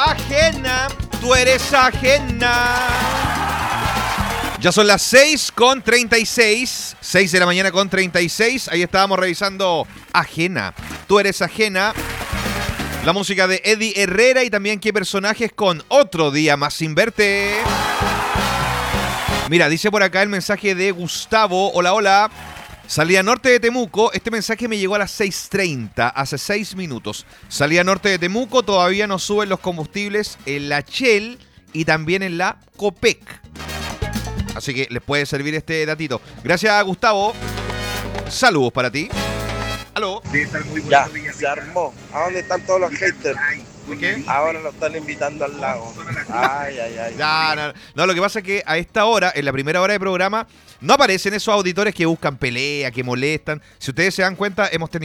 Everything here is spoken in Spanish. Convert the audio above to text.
Ajena, tú eres ajena. Ya son las 6:36, 6 de la mañana con 36. Ahí estábamos revisando Ajena, tú eres ajena. La música de Eddie Herrera y también qué personajes con Otro Día Más Sin Verte. Mira, dice por acá el mensaje de Gustavo. Hola, hola. Salida norte de Temuco. Este mensaje me llegó a las 6:30, hace 6 minutos. Salida norte de Temuco, todavía no suben los combustibles en la Shell y también en la Copec. Así que les puede servir este datito. Gracias, Gustavo. Saludos para ti. ¿Aló? Ya, se armó. ¿A dónde están todos los haters? ¿De qué? Ahora lo están invitando al lago. Ay, ay, ay. Ya, no, lo que pasa es que a esta hora, en la primera hora de programa, no aparecen esos auditores que buscan pelea, que molestan. Si ustedes se dan cuenta, hemos tenido